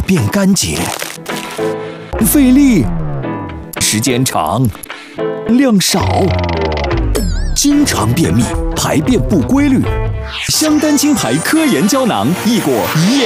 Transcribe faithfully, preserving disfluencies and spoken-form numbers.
便干结，费力，时间长，量少，经常便秘，排便不规律。香丹金牌科研胶囊，益果一夜